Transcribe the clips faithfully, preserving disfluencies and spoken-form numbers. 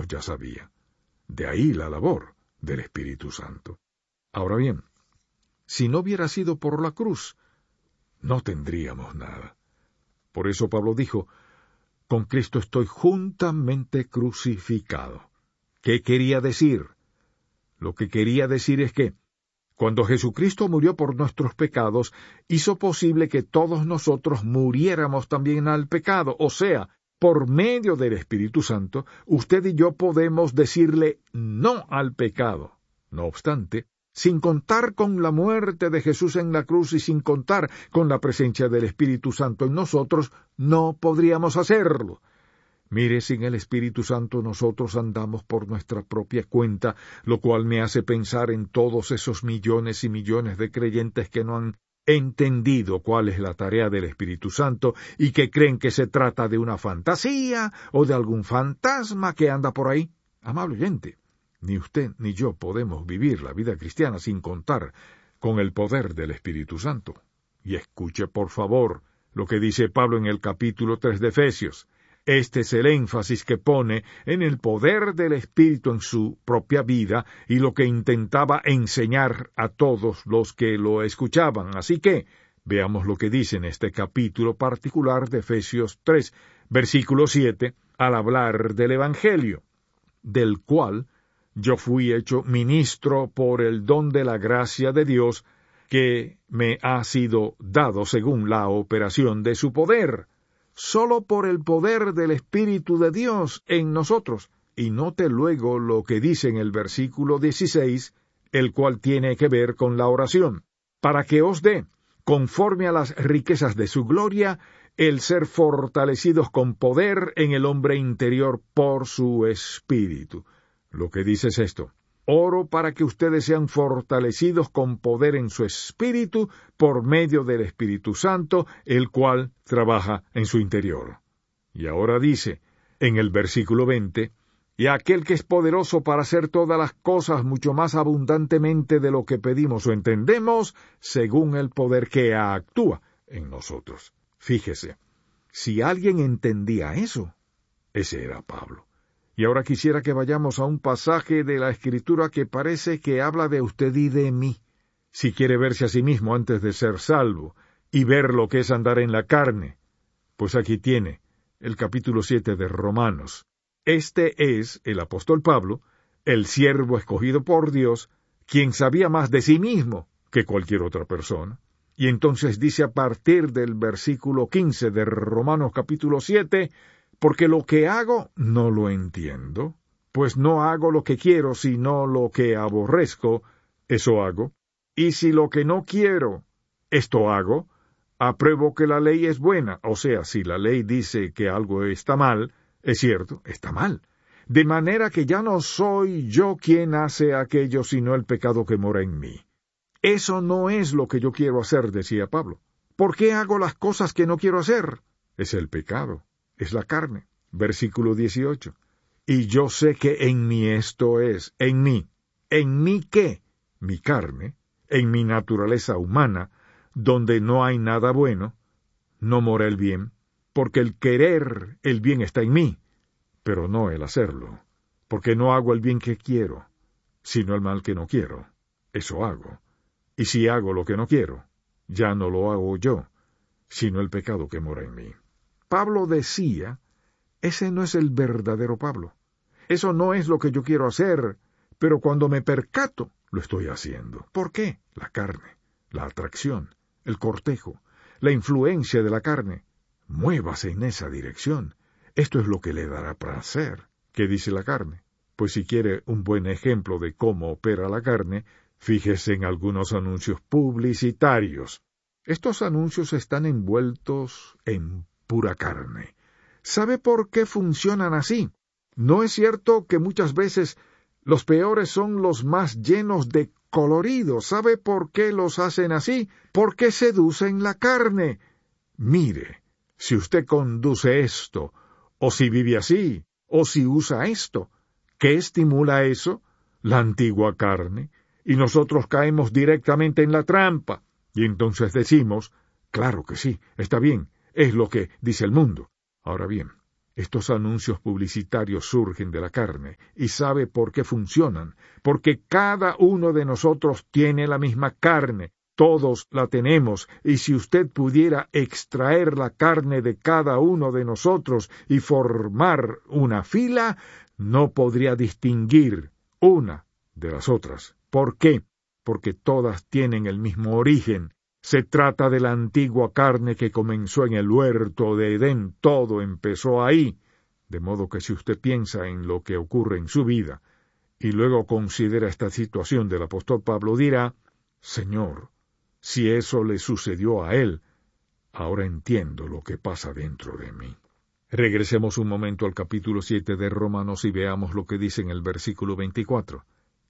ya sabía. De ahí la labor del Espíritu Santo. Ahora bien, si no hubiera sido por la cruz, no tendríamos nada. Por eso Pablo dijo, con Cristo estoy juntamente crucificado. ¿Qué quería decir? Lo que quería decir es que, cuando Jesucristo murió por nuestros pecados, hizo posible que todos nosotros muriéramos también al pecado. O sea, por medio del Espíritu Santo, usted y yo podemos decirle no al pecado. No obstante, sin contar con la muerte de Jesús en la cruz y sin contar con la presencia del Espíritu Santo en nosotros, no podríamos hacerlo. Mire, sin el Espíritu Santo nosotros andamos por nuestra propia cuenta, lo cual me hace pensar en todos esos millones y millones de creyentes que no han entendido cuál es la tarea del Espíritu Santo y que creen que se trata de una fantasía o de algún fantasma que anda por ahí. Amable oyente, ni usted ni yo podemos vivir la vida cristiana sin contar con el poder del Espíritu Santo. Y escuche, por favor, lo que dice Pablo en el capítulo tres de Efesios. Este es el énfasis que pone en el poder del Espíritu en su propia vida y lo que intentaba enseñar a todos los que lo escuchaban. Así que, veamos lo que dice en este capítulo particular de Efesios tres, versículo siete, al hablar del Evangelio, del cual yo fui hecho ministro por el don de la gracia de Dios que me ha sido dado según la operación de su poder. Solo por el poder del Espíritu de Dios en nosotros. Y note luego lo que dice en el versículo dieciséis, el cual tiene que ver con la oración. Para que os dé, conforme a las riquezas de su gloria, el ser fortalecidos con poder en el hombre interior por su Espíritu. Lo que dice es esto. Oro para que ustedes sean fortalecidos con poder en su espíritu por medio del Espíritu Santo, el cual trabaja en su interior. Y ahora dice, en el versículo veinte, y aquel que es poderoso para hacer todas las cosas mucho más abundantemente de lo que pedimos o entendemos, según el poder que actúa en nosotros. Fíjese, si alguien entendía eso, ese era Pablo. Y ahora quisiera que vayamos a un pasaje de la Escritura que parece que habla de usted y de mí. Si quiere verse a sí mismo antes de ser salvo y ver lo que es andar en la carne, pues aquí tiene el capítulo siete de Romanos. Este es el apóstol Pablo, el siervo escogido por Dios, quien sabía más de sí mismo que cualquier otra persona. Y entonces dice a partir del versículo quince de Romanos capítulo siete, porque lo que hago no lo entiendo, pues no hago lo que quiero, sino lo que aborrezco, eso hago. Y si lo que no quiero, esto hago, apruebo que la ley es buena. O sea, si la ley dice que algo está mal, es cierto, está mal. De manera que ya no soy yo quien hace aquello, sino el pecado que mora en mí. Eso no es lo que yo quiero hacer, decía Pablo. ¿Por qué hago las cosas que no quiero hacer? Es el pecado. Es la carne. Versículo dieciocho. Y yo sé que en mí esto es, en mí. ¿En mí qué? Mi carne, en mi naturaleza humana, donde no hay nada bueno, no mora el bien, porque el querer el bien está en mí, pero no el hacerlo, porque no hago el bien que quiero, sino el mal que no quiero. Eso hago. Y si hago lo que no quiero, ya no lo hago yo, sino el pecado que mora en mí. Pablo decía, ese no es el verdadero Pablo. Eso no es lo que yo quiero hacer, pero cuando me percato, lo estoy haciendo. ¿Por qué? La carne, la atracción, el cortejo, la influencia de la carne. Muévase en esa dirección. Esto es lo que le dará placer. ¿Qué dice la carne? Pues si quiere un buen ejemplo de cómo opera la carne, fíjese en algunos anuncios publicitarios. Estos anuncios están envueltos en pura carne. ¿Sabe por qué funcionan así? ¿No es cierto que muchas veces los peores son los más llenos de colorido? ¿Sabe por qué los hacen así? Porque seducen la carne. Mire, si usted conduce esto, o si vive así, o si usa esto, ¿qué estimula eso? La antigua carne. Y nosotros caemos directamente en la trampa. Y entonces decimos, claro que sí, está bien, es lo que dice el mundo. Ahora bien, Estos anuncios publicitarios surgen de la carne, y sabe por qué funcionan, porque cada uno de nosotros tiene la misma carne, todos la tenemos, y si usted pudiera extraer la carne de cada uno de nosotros y formar una fila, no podría distinguir una de las otras. ¿Por qué? Porque todas tienen el mismo origen. Se trata de la antigua carne que comenzó en el huerto de Edén. Todo empezó ahí. De modo que si usted piensa en lo que ocurre en su vida y luego considera esta situación del apóstol Pablo, dirá: Señor, si eso le sucedió a él, ahora entiendo lo que pasa dentro de mí. Regresemos un momento al capítulo siete de Romanos y veamos lo que dice en el versículo veinticuatro.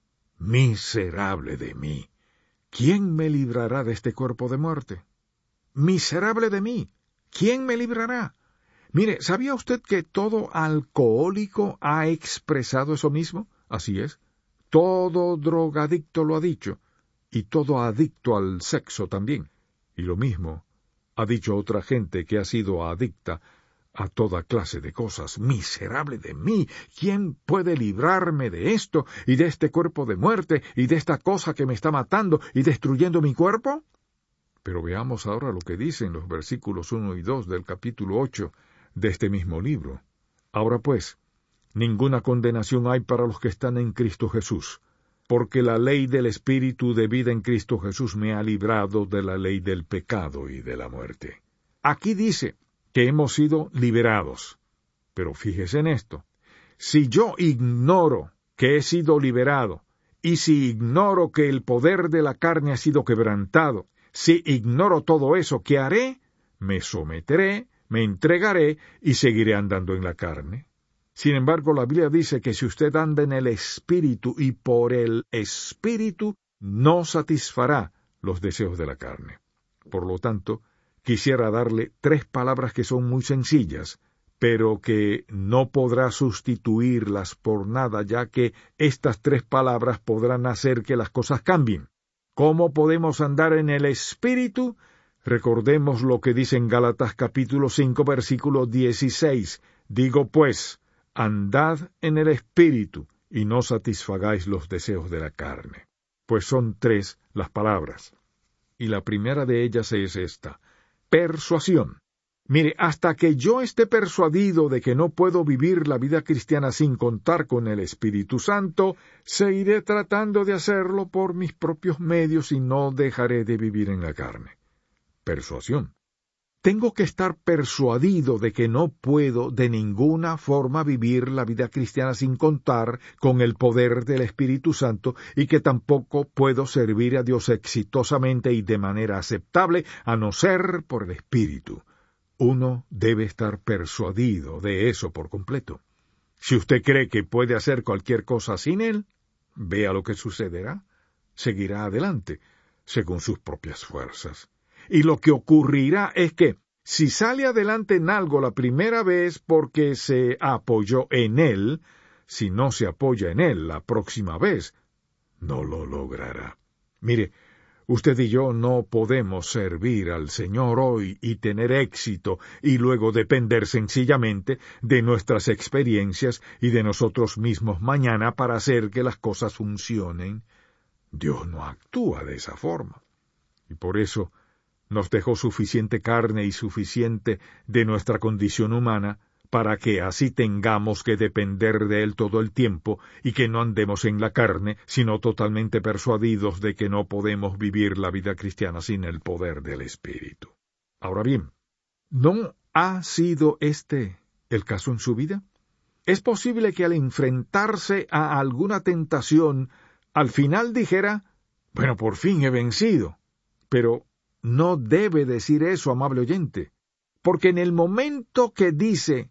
Miserable de mí, ¿quién me librará de este cuerpo de muerte? Miserable de mí, ¿quién me librará? Mire, ¿sabía usted que todo alcohólico ha expresado eso mismo? Así es. Todo drogadicto lo ha dicho, y todo adicto al sexo también. Y lo mismo ha dicho otra gente que ha sido adicta a toda clase de cosas. Miserable de mí, ¿quién puede librarme de esto, y de este cuerpo de muerte, y de esta cosa que me está matando y destruyendo mi cuerpo? Pero veamos ahora lo que dicen los versículos uno y dos del capítulo ocho de este mismo libro. Ahora pues, ninguna condenación hay para los que están en Cristo Jesús, porque la ley del Espíritu de vida en Cristo Jesús me ha librado de la ley del pecado y de la muerte. Aquí dice que hemos sido liberados. Pero fíjese en esto. Si yo ignoro que he sido liberado, y si ignoro que el poder de la carne ha sido quebrantado, si ignoro todo eso, ¿qué haré? Me someteré, me entregaré y seguiré andando en la carne. Sin embargo, la Biblia dice que si usted anda en el Espíritu y por el Espíritu, no satisfará los deseos de la carne. Por lo tanto, quisiera darle tres palabras que son muy sencillas, pero que no podrá sustituirlas por nada, ya que estas tres palabras podrán hacer que las cosas cambien. ¿Cómo podemos andar en el Espíritu? Recordemos lo que dice en Gálatas capítulo cinco, versículo dieciséis. Digo pues, andad en el Espíritu, y no satisfagáis los deseos de la carne. Pues son tres las palabras. Y la primera de ellas es esta: persuasión. Mire, hasta que yo esté persuadido de que no puedo vivir la vida cristiana sin contar con el Espíritu Santo, seguiré tratando de hacerlo por mis propios medios y no dejaré de vivir en la carne. Persuasión. Tengo que estar persuadido de que no puedo de ninguna forma vivir la vida cristiana sin contar con el poder del Espíritu Santo y que tampoco puedo servir a Dios exitosamente y de manera aceptable a no ser por el Espíritu. Uno debe estar persuadido de eso por completo. Si usted cree que puede hacer cualquier cosa sin Él, vea lo que sucederá. Seguirá adelante, según sus propias fuerzas. Y lo que ocurrirá es que, si sale adelante en algo la primera vez porque se apoyó en Él, si no se apoya en Él la próxima vez, no lo logrará. Mire, usted y yo no podemos servir al Señor hoy y tener éxito y luego depender sencillamente de nuestras experiencias y de nosotros mismos mañana para hacer que las cosas funcionen. Dios no actúa de esa forma. Y por eso nos dejó suficiente carne y suficiente de nuestra condición humana para que así tengamos que depender de Él todo el tiempo y que no andemos en la carne, sino totalmente persuadidos de que no podemos vivir la vida cristiana sin el poder del Espíritu. Ahora bien, ¿no ha sido este el caso en su vida? Es posible que al enfrentarse a alguna tentación, al final dijera: bueno, por fin he vencido. Pero no debe decir eso, amable oyente, porque en el momento que dice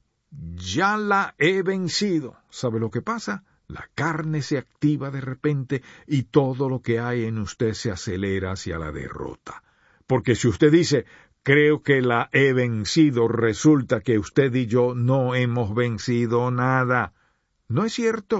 ya la he vencido, ¿sabe lo que pasa? La carne se activa de repente y todo lo que hay en usted se acelera hacia la derrota. Porque si usted dice creo que la he vencido, resulta que usted y yo no hemos vencido nada. ¿No es cierto?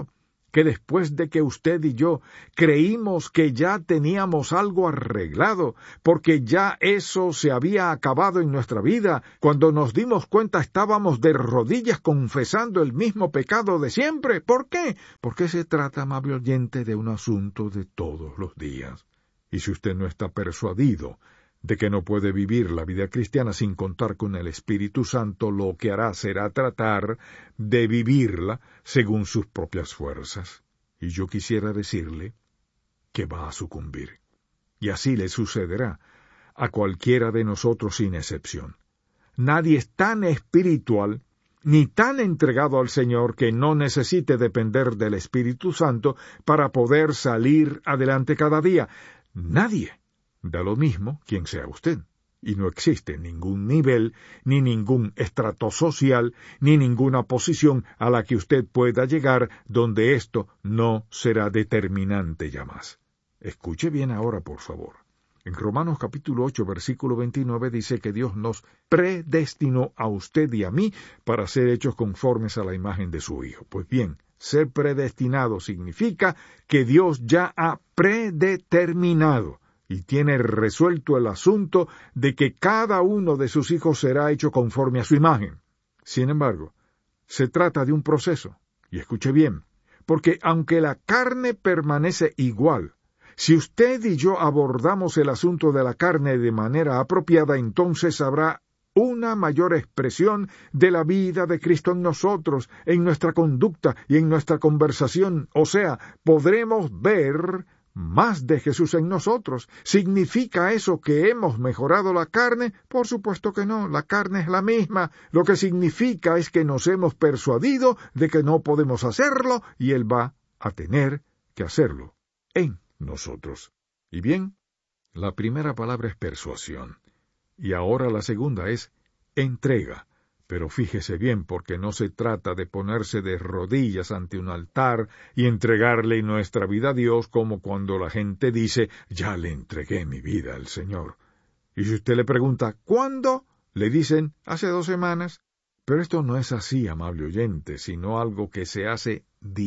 que después de que usted y yo creímos que ya teníamos algo arreglado, porque ya eso se había acabado en nuestra vida, cuando nos dimos cuenta estábamos de rodillas confesando el mismo pecado de siempre? ¿Por qué? Porque se trata, amable oyente, de un asunto de todos los días. Y si usted no está persuadido de que no puede vivir la vida cristiana sin contar con el Espíritu Santo, lo que hará será tratar de vivirla según sus propias fuerzas. Y yo quisiera decirle que va a sucumbir. Y así le sucederá a cualquiera de nosotros sin excepción. Nadie es tan espiritual ni tan entregado al Señor que no necesite depender del Espíritu Santo para poder salir adelante cada día. Nadie. Da lo mismo quien sea usted, y no existe ningún nivel, ni ningún estrato social, ni ninguna posición a la que usted pueda llegar donde esto no será determinante ya más. Escuche bien ahora, por favor. En Romanos capítulo ocho, versículo veintinueve dice que Dios nos predestinó a usted y a mí para ser hechos conformes a la imagen de su Hijo. Pues bien, ser predestinado significa que Dios ya ha predeterminado y tiene resuelto el asunto de que cada uno de sus hijos será hecho conforme a su imagen. Sin embargo, se trata de un proceso, y escuche bien, porque aunque la carne permanece igual, si usted y yo abordamos el asunto de la carne de manera apropiada, entonces habrá una mayor expresión de la vida de Cristo en nosotros, en nuestra conducta y en nuestra conversación. O sea, podremos ver más de Jesús en nosotros. ¿Significa eso que hemos mejorado la carne? Por supuesto que no, la carne es la misma. Lo que significa es que nos hemos persuadido de que no podemos hacerlo y Él va a tener que hacerlo en nosotros. Y bien, la primera palabra es persuasión, y ahora la segunda es entrega. Pero fíjese bien, porque no se trata de ponerse de rodillas ante un altar y entregarle nuestra vida a Dios como cuando la gente dice, ya le entregué mi vida al Señor. Y si usted le pregunta, ¿cuándo? Le dicen, hace dos semanas. Pero esto no es así, amable oyente, sino algo que se hace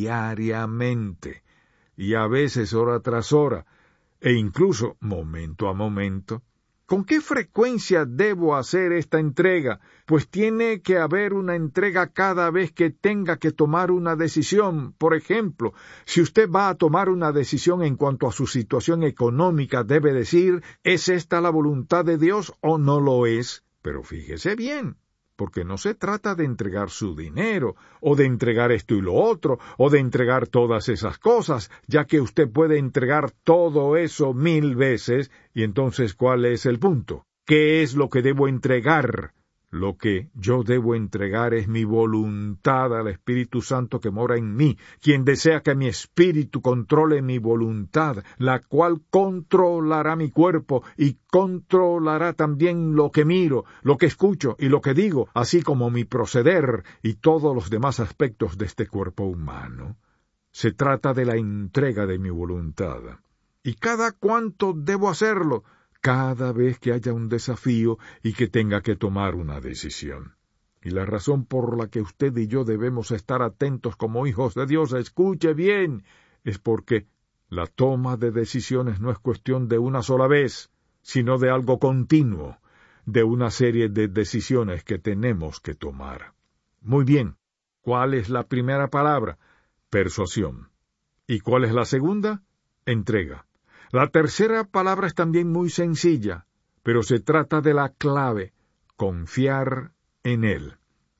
diariamente, y a veces hora tras hora, e incluso momento a momento. ¿Con qué frecuencia debo hacer esta entrega? Pues tiene que haber una entrega cada vez que tenga que tomar una decisión. Por ejemplo, si usted va a tomar una decisión en cuanto a su situación económica, debe decir, ¿es esta la voluntad de Dios o no lo es? Pero fíjese bien, porque no se trata de entregar su dinero, o de entregar esto y lo otro, o de entregar todas esas cosas, ya que usted puede entregar todo eso mil veces, y entonces, ¿cuál es el punto? ¿Qué es lo que debo entregar? Lo que yo debo entregar es mi voluntad al Espíritu Santo que mora en mí, quien desea que mi espíritu controle mi voluntad, la cual controlará mi cuerpo y controlará también lo que miro, lo que escucho y lo que digo, así como mi proceder y todos los demás aspectos de este cuerpo humano. Se trata de la entrega de mi voluntad. ¿Y cada cuánto debo hacerlo? Cada vez que haya un desafío y que tenga que tomar una decisión. Y la razón por la que usted y yo debemos estar atentos como hijos de Dios, escuche bien, es porque la toma de decisiones no es cuestión de una sola vez, sino de algo continuo, de una serie de decisiones que tenemos que tomar. Muy bien, ¿cuál es la primera palabra? Persuasión. ¿Y cuál es la segunda? Entrega. La tercera palabra es también muy sencilla, pero se trata de la clave, confiar en Él.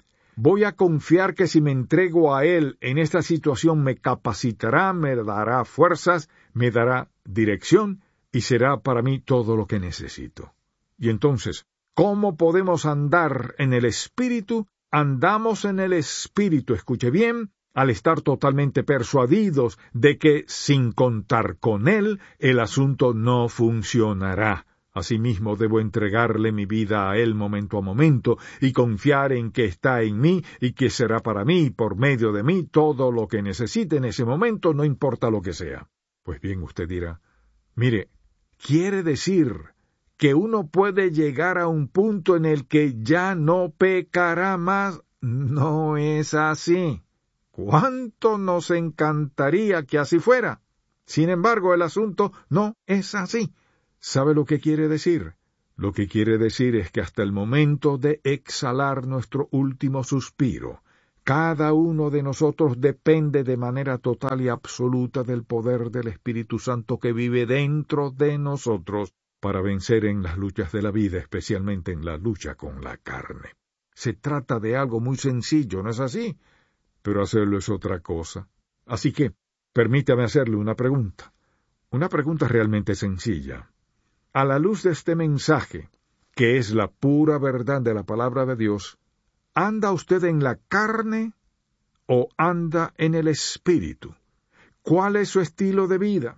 Voy a confiar que si me entrego a Él en esta situación me capacitará, me dará fuerzas, me dará dirección y será para mí todo lo que necesito. Y entonces, ¿cómo podemos andar en el Espíritu? Andamos en el Espíritu, escuche bien, al estar totalmente persuadidos de que, sin contar con Él, el asunto no funcionará. Asimismo, debo entregarle mi vida a Él momento a momento y confiar en que está en mí y que será para mí y por medio de mí todo lo que necesite en ese momento, no importa lo que sea. Pues bien, usted dirá, mire, quiere decir que uno puede llegar a un punto en el que ya no pecará más. No es así. ¡Cuánto nos encantaría que así fuera! Sin embargo, el asunto no es así. ¿Sabe lo que quiere decir? Lo que quiere decir es que hasta el momento de exhalar nuestro último suspiro, cada uno de nosotros depende de manera total y absoluta del poder del Espíritu Santo que vive dentro de nosotros para vencer en las luchas de la vida, especialmente en la lucha con la carne. Se trata de algo muy sencillo, ¿no es así? Pero hacerlo es otra cosa. Así que, permítame hacerle una pregunta. Una pregunta realmente sencilla. A la luz de este mensaje, que es la pura verdad de la palabra de Dios, ¿anda usted en la carne o anda en el Espíritu? ¿Cuál es su estilo de vida?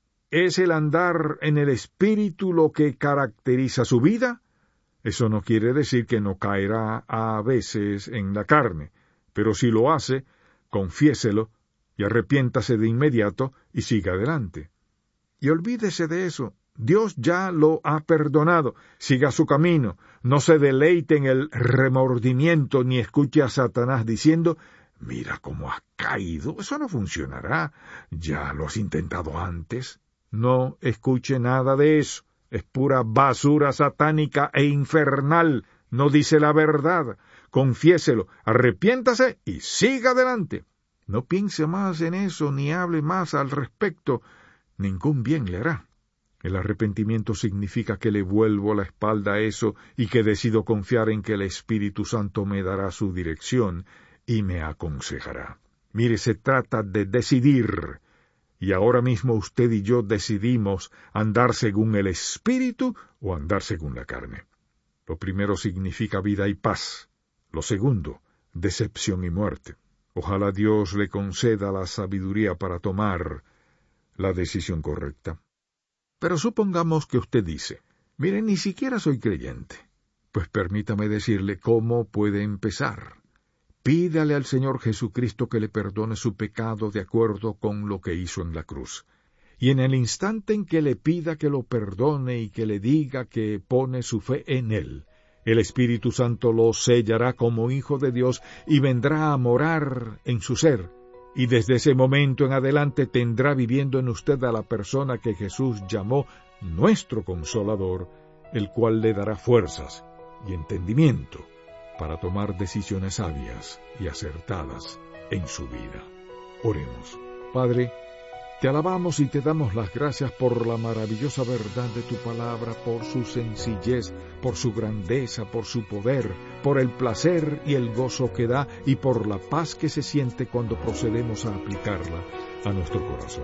¿Es el andar en el Espíritu lo que caracteriza su vida? Eso no quiere decir que no caerá a veces en la carne, pero si lo hace, confiéselo y arrepiéntase de inmediato y siga adelante. Y olvídese de eso. Dios ya lo ha perdonado. Siga su camino. No se deleite en el remordimiento ni escuche a Satanás diciendo, mira cómo has caído. Eso no funcionará. Ya lo has intentado antes. No escuche nada de eso. Es pura basura satánica e infernal. No dice la verdad. Confiéselo, arrepiéntase y siga adelante. No piense más en eso ni hable más al respecto. Ningún bien le hará. El arrepentimiento significa que le vuelvo la espalda a eso y que decido confiar en que el Espíritu Santo me dará su dirección y me aconsejará. Mire, se trata de decidir. Y ahora mismo usted y yo decidimos andar según el Espíritu o andar según la carne. Lo primero significa vida y paz. Lo segundo, decepción y muerte. Ojalá Dios le conceda la sabiduría para tomar la decisión correcta. Pero supongamos que usted dice, mire, ni siquiera soy creyente. Pues permítame decirle cómo puede empezar. Pídale al Señor Jesucristo que le perdone su pecado de acuerdo con lo que hizo en la cruz. Y en el instante en que le pida que lo perdone y que le diga que pone su fe en Él, el Espíritu Santo lo sellará como hijo de Dios y vendrá a morar en su ser. Y desde ese momento en adelante tendrá viviendo en usted a la persona que Jesús llamó nuestro Consolador, el cual le dará fuerzas y entendimiento para tomar decisiones sabias y acertadas en su vida. Oremos. Padre, te alabamos y te damos las gracias por la maravillosa verdad de tu palabra, por su sencillez, por su grandeza, por su poder, por el placer y el gozo que da y por la paz que se siente cuando procedemos a aplicarla a nuestro corazón.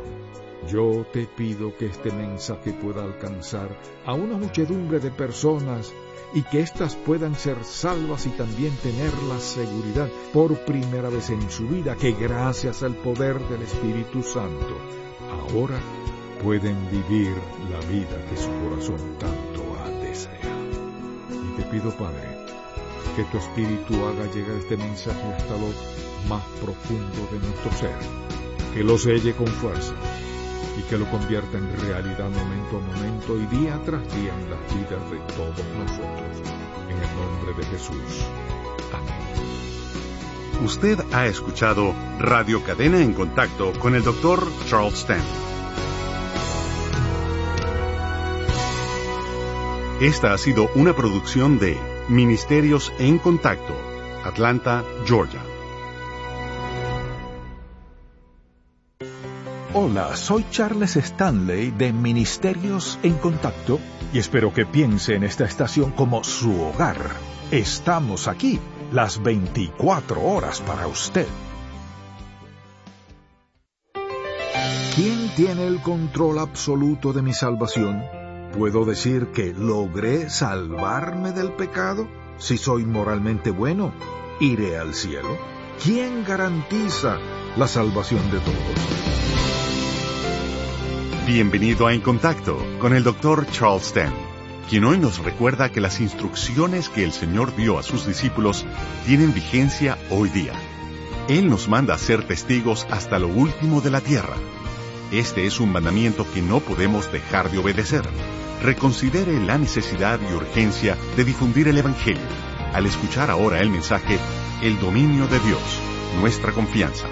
Yo te pido que este mensaje pueda alcanzar a una muchedumbre de personas y que éstas puedan ser salvas y también tener la seguridad por primera vez en su vida que gracias al poder del Espíritu Santo ahora pueden vivir la vida que su corazón tanto ha deseado. Y te pido, Padre, que tu Espíritu haga llegar este mensaje hasta lo más profundo de nuestro ser, que lo selle con fuerza y que lo convierta en realidad momento a momento y día tras día en las vidas de todos nosotros. En el nombre de Jesús. Amén. Usted ha escuchado Radio Cadena en Contacto con el doctor Charles Stanley. Esta ha sido una producción de Ministerios en Contacto, Atlanta, Georgia. Hola, soy Charles Stanley de Ministerios en Contacto y espero que piense en esta estación como su hogar. Estamos aquí las veinticuatro horas para usted. ¿Quién tiene el control absoluto de mi salvación? ¿Puedo decir que logré salvarme del pecado? Si soy moralmente bueno, ¿iré al cielo? ¿Quién garantiza la salvación de todos? Bienvenido a En Contacto con el doctor Charles Stanley, quien hoy nos recuerda que las instrucciones que el Señor dio a sus discípulos tienen vigencia hoy día. Él nos manda a ser testigos hasta lo último de la tierra. Este es un mandamiento que no podemos dejar de obedecer. Reconsidere la necesidad y urgencia de difundir el Evangelio. al escuchar ahora el mensaje El dominio de Dios, nuestra confianza.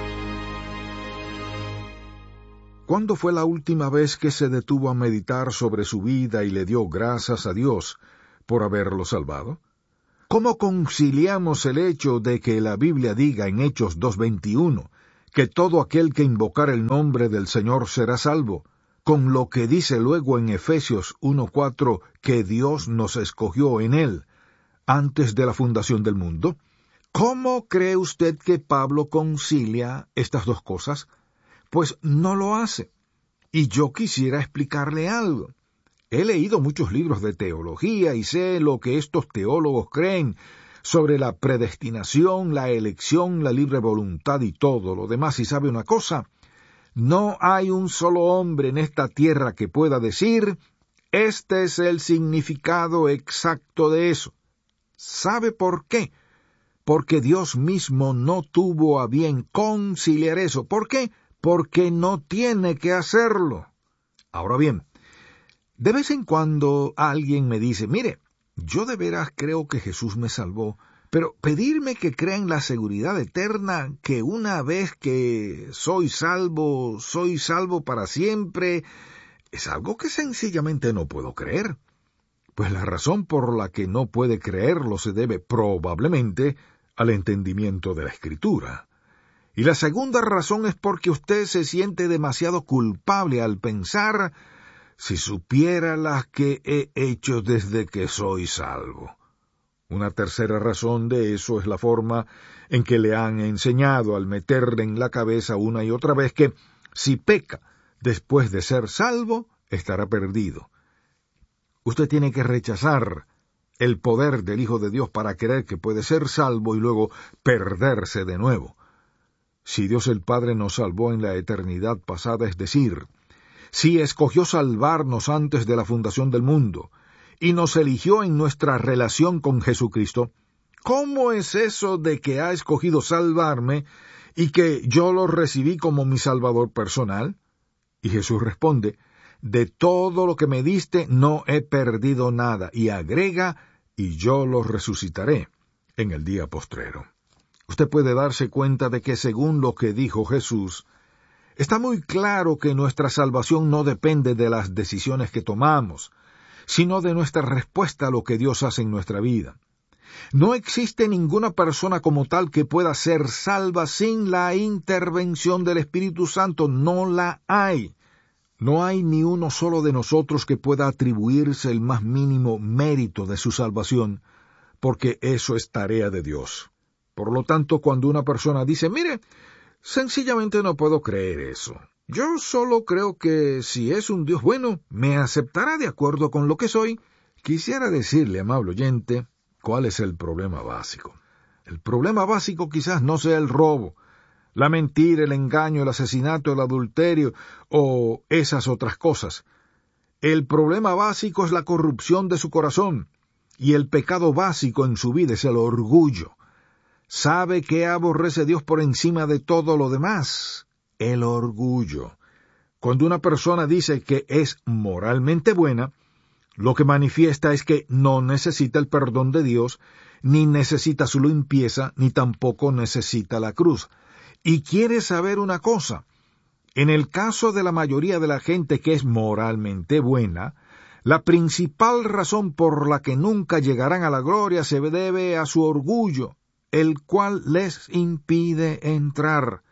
¿Cuándo fue la última vez que se detuvo a meditar sobre su vida y le dio gracias a Dios por haberlo salvado? ¿Cómo conciliamos el hecho de que la Biblia diga en Hechos dos veintiuno que todo aquel que invocar el nombre del Señor será salvo, con lo que dice luego en Efesios uno cuatro que Dios nos escogió en él antes de la fundación del mundo? ¿Cómo cree usted que Pablo concilia estas dos cosas? Pues no lo hace. Y yo quisiera explicarle algo. He leído muchos libros de teología y sé lo que estos teólogos creen sobre la predestinación, la elección, la libre voluntad y todo lo demás. Y sabe una cosa, no hay un solo hombre en esta tierra que pueda decir, este es el significado exacto de eso. ¿Sabe por qué? Porque Dios mismo no tuvo a bien conciliar eso. ¿Por qué? Porque no tiene que hacerlo. Ahora bien, de vez en cuando alguien me dice, mire, yo de veras creo que Jesús me salvó, pero pedirme que crea en la seguridad eterna, que una vez que soy salvo, soy salvo para siempre, es algo que sencillamente no puedo creer. Pues la razón por la que no puede creerlo se debe probablemente al entendimiento de la Escritura. Y la segunda razón es porque usted se siente demasiado culpable al pensar, si supiera las que he hecho desde que soy salvo. Una tercera razón de eso es la forma en que le han enseñado al meterle en la cabeza una y otra vez que, si peca después de ser salvo, estará perdido. Usted tiene que rechazar el poder del Hijo de Dios para creer que puede ser salvo y luego perderse de nuevo. Si Dios el Padre nos salvó en la eternidad pasada, es decir, si escogió salvarnos antes de la fundación del mundo y nos eligió en nuestra relación con Jesucristo, ¿cómo es eso de que ha escogido salvarme y que yo lo recibí como mi Salvador personal? Y Jesús responde, de todo lo que me diste no he perdido nada, y agrega, y yo lo resucitaré en el día postrero. Usted puede darse cuenta de que según lo que dijo Jesús, está muy claro que nuestra salvación no depende de las decisiones que tomamos, sino de nuestra respuesta a lo que Dios hace en nuestra vida. No existe ninguna persona como tal que pueda ser salva sin la intervención del Espíritu Santo. No la hay. No hay ni uno solo de nosotros que pueda atribuirse el más mínimo mérito de su salvación, porque eso es tarea de Dios. Por lo tanto, cuando una persona dice, mire, sencillamente no puedo creer eso. Yo solo creo que si es un Dios bueno, me aceptará de acuerdo con lo que soy. Quisiera decirle, amable oyente, cuál es el problema básico. El problema básico quizás no sea el robo, la mentira, el engaño, el asesinato, el adulterio o esas otras cosas. El problema básico es la corrupción de su corazón, y el pecado básico en su vida es el orgullo. ¿Sabe qué aborrece Dios por encima de todo lo demás? El orgullo. Cuando una persona dice que es moralmente buena, lo que manifiesta es que no necesita el perdón de Dios, ni necesita su limpieza, ni tampoco necesita la cruz. Y quiere saber una cosa, en el caso de la mayoría de la gente que es moralmente buena, la principal razón por la que nunca llegarán a la gloria se debe a su orgullo, el cual les impide entrar.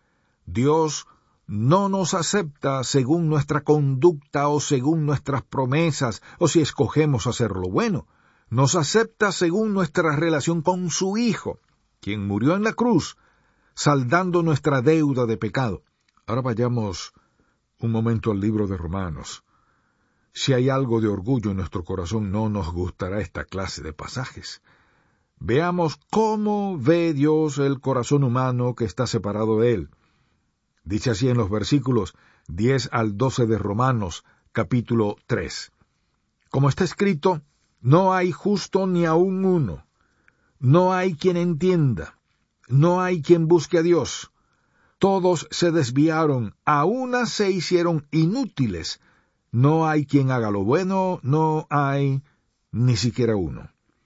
Dios no nos acepta según nuestra conducta o según nuestras promesas o si escogemos hacer lo bueno. Nos acepta según nuestra relación con su Hijo, quien murió en la cruz, saldando nuestra deuda de pecado. Ahora vayamos un momento al libro de Romanos. Si hay algo de orgullo en nuestro corazón, no nos gustará esta clase de pasajes. Veamos cómo ve Dios el corazón humano que está separado de Él. Dice así en los versículos diez al doce de Romanos, capítulo tres. Como está escrito, no hay justo ni aun uno. No hay quien entienda. No hay quien busque a Dios. Todos se desviaron, a una se hicieron inútiles. No hay quien haga lo bueno, no hay ni siquiera uno.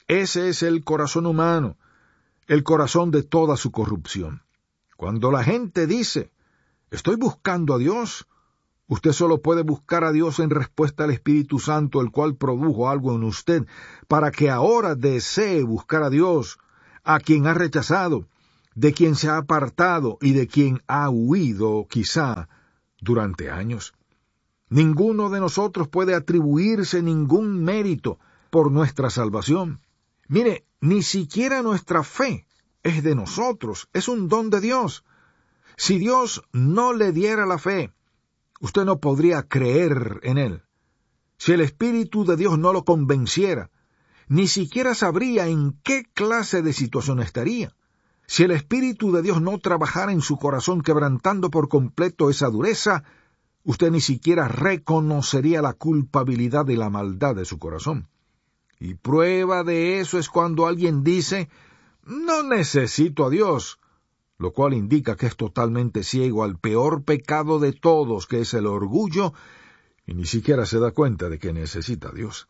Ese es el corazón humano, el corazón de toda su corrupción. Cuando la gente dice, estoy buscando a Dios, usted solo puede buscar a Dios en respuesta al Espíritu Santo, el cual produjo algo en usted, para que ahora desee buscar a Dios, a quien ha rechazado, de quien se ha apartado y de quien ha huido, quizá, durante años. Ninguno de nosotros puede atribuirse ningún mérito por nuestra salvación. Mire, ni siquiera nuestra fe es de nosotros, es un don de Dios. Si Dios no le diera la fe, usted no podría creer en Él. Si el Espíritu de Dios no lo convenciera, ni siquiera sabría en qué clase de situación estaría. Si el Espíritu de Dios no trabajara en su corazón quebrantando por completo esa dureza, usted ni siquiera reconocería la culpabilidad y la maldad de su corazón. Y prueba de eso es cuando alguien dice, no necesito a Dios, lo cual indica que es totalmente ciego al peor pecado de todos, que es el orgullo, y ni siquiera se da cuenta de que necesita a Dios.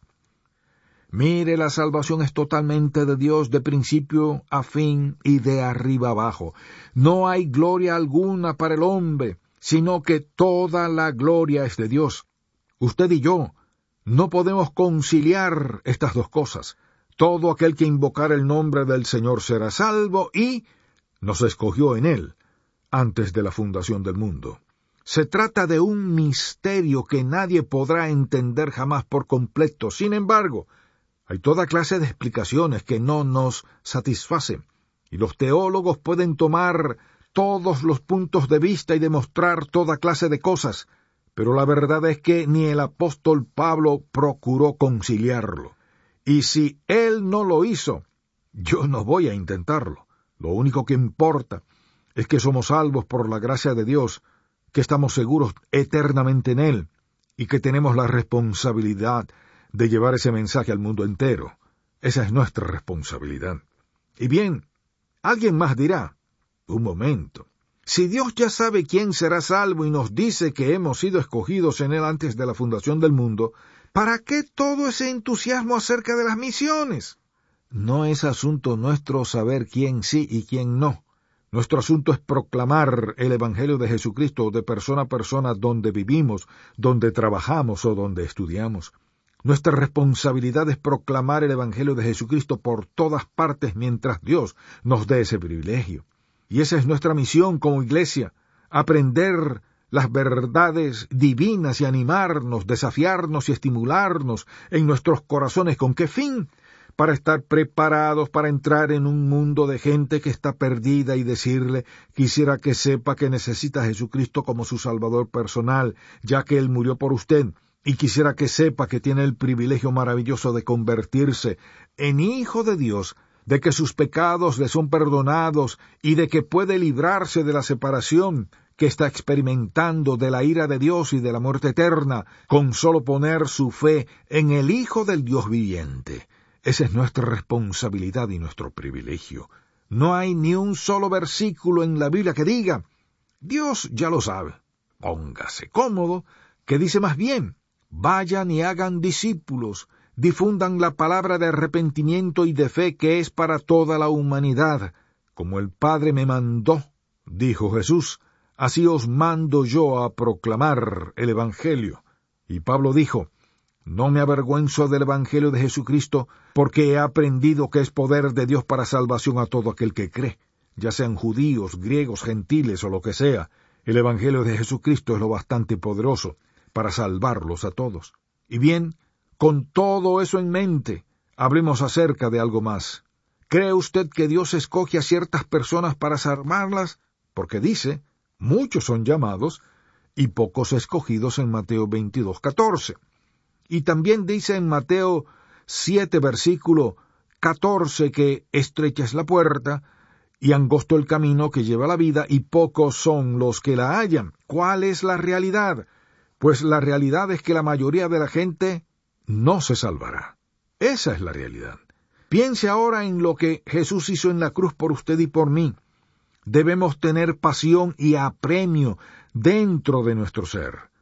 Mire, la salvación es totalmente de Dios de principio a fin y de arriba abajo. No hay gloria alguna para el hombre, sino que toda la gloria es de Dios. Usted y yo no podemos conciliar estas dos cosas. Todo aquel que invocar el nombre del Señor será salvo, y nos escogió en Él antes de la fundación del mundo. Se trata de un misterio que nadie podrá entender jamás por completo. Sin embargo, hay toda clase de explicaciones que no nos satisfacen, y los teólogos pueden tomar todos los puntos de vista y demostrar toda clase de cosas, pero la verdad es que ni el apóstol Pablo procuró conciliarlo. Y si él no lo hizo, yo no voy a intentarlo. Lo único que importa es que somos salvos por la gracia de Dios, que estamos seguros eternamente en Él, y que tenemos la responsabilidad de llevar ese mensaje al mundo entero. Esa es nuestra responsabilidad. Y bien, alguien más dirá, un momento, si Dios ya sabe quién será salvo y nos dice que hemos sido escogidos en Él antes de la fundación del mundo, ¿para qué todo ese entusiasmo acerca de las misiones? No es asunto nuestro saber quién sí y quién no. Nuestro asunto es proclamar el Evangelio de Jesucristo de persona a persona donde vivimos, donde trabajamos o donde estudiamos. Nuestra responsabilidad es proclamar el Evangelio de Jesucristo por todas partes mientras Dios nos dé ese privilegio. Y esa es nuestra misión como iglesia, aprender las verdades divinas y animarnos, desafiarnos y estimularnos en nuestros corazones. ¿Con qué fin? Para estar preparados para entrar en un mundo de gente que está perdida y decirle, quisiera que sepa que necesita a Jesucristo como su Salvador personal, ya que Él murió por usted, y quisiera que sepa que tiene el privilegio maravilloso de convertirse en hijo de Dios, de que sus pecados le son perdonados y de que puede librarse de la separación que está experimentando, de la ira de Dios y de la muerte eterna, con solo poner su fe en el Hijo del Dios viviente. Esa es nuestra responsabilidad y nuestro privilegio. No hay ni un solo versículo en la Biblia que diga, Dios ya lo sabe, póngase cómodo, que dice más bien, vayan y hagan discípulos, difundan la palabra de arrepentimiento y de fe que es para toda la humanidad. Como el Padre me mandó, dijo Jesús, así os mando yo a proclamar el Evangelio. Y Pablo dijo, no me avergüenzo del Evangelio de Jesucristo, porque he aprendido que es poder de Dios para salvación a todo aquel que cree, ya sean judíos, griegos, gentiles o lo que sea. El Evangelio de Jesucristo es lo bastante poderoso para salvarlos a todos. Y bien, con todo eso en mente, hablemos acerca de algo más. ¿Cree usted que Dios escoge a ciertas personas para salvarlas? Porque dice, muchos son llamados y pocos escogidos en Mateo veintidós, catorce. Y también dice en Mateo siete, versículo catorce, que estrecha es la puerta y angosto el camino que lleva a la vida, y pocos son los que la hallan. ¿Cuál es la realidad? Pues la realidad es que la mayoría de la gente no se salvará. Esa es la realidad. Piense ahora en lo que Jesús hizo en la cruz por usted y por mí. Debemos tener pasión y apremio dentro de nuestro ser.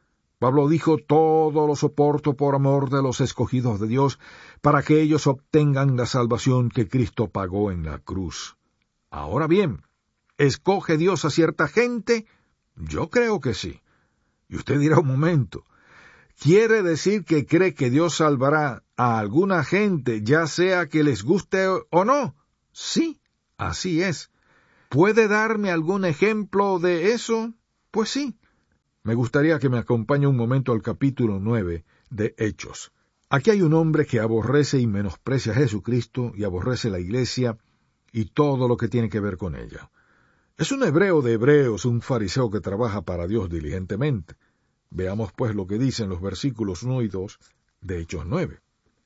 Pablo dijo, todo lo soporto por amor de los escogidos de Dios, para que ellos obtengan la salvación que Cristo pagó en la cruz. Ahora bien, ¿escoge Dios a cierta gente? Yo creo que sí. Y usted dirá un momento, ¿quiere decir que cree que Dios salvará a alguna gente, ya sea que les guste o no? Sí, así es. ¿Puede darme algún ejemplo de eso? Pues sí. Me gustaría que me acompañe un momento al capítulo nueve de Hechos. Aquí hay un hombre que aborrece y menosprecia a Jesucristo y aborrece la iglesia y todo lo que tiene que ver con ella. Es un hebreo de hebreos, un fariseo que trabaja para Dios diligentemente. Veamos pues lo que dicen los versículos uno y dos de Hechos nueve.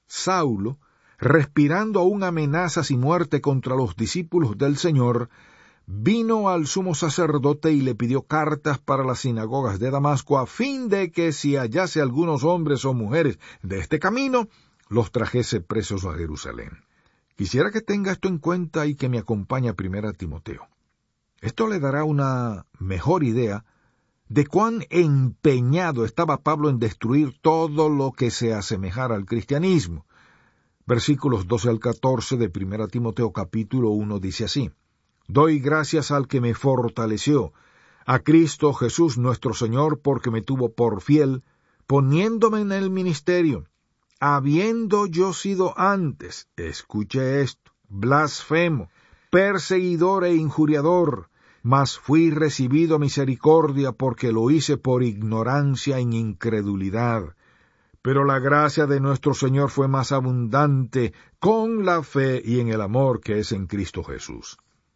Saulo, respirando aún amenazas y muerte contra los discípulos del Señor, vino al sumo sacerdote y le pidió cartas para las sinagogas de Damasco, a fin de que si hallase algunos hombres o mujeres de este camino, los trajese presos a Jerusalén. Quisiera que tenga esto en cuenta y que me acompañe a primera Timoteo. Esto le dará una mejor idea de cuán empeñado estaba Pablo en destruir todo lo que se asemejara al cristianismo. Versículos doce al catorce de primera Timoteo capítulo uno dice así: Doy gracias al que me fortaleció, a Cristo Jesús nuestro Señor, porque me tuvo por fiel, poniéndome en el ministerio, habiendo yo sido antes, escuche esto, blasfemo, perseguidor e injuriador, mas fui recibido misericordia porque lo hice por ignorancia e incredulidad. Pero la gracia de nuestro Señor fue más abundante con la fe y en el amor que es en Cristo Jesús.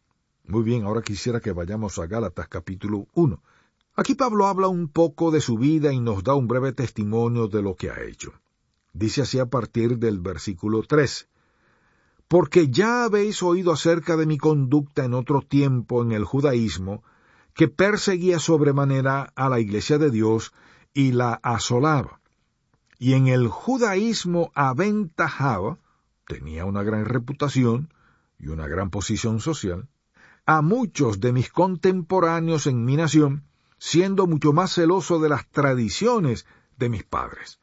Muy bien, ahora quisiera que vayamos a Gálatas capítulo uno. Aquí Pablo habla un poco de su vida y nos da un breve testimonio de lo que ha hecho. Dice así a partir del versículo tres. Porque ya habéis oído acerca de mi conducta en otro tiempo en el judaísmo, que perseguía sobremanera a la iglesia de Dios y la asolaba. Y en el judaísmo aventajaba, tenía una gran reputación y una gran posición social, a muchos de mis contemporáneos en mi nación, siendo mucho más celoso de las tradiciones de mis padres.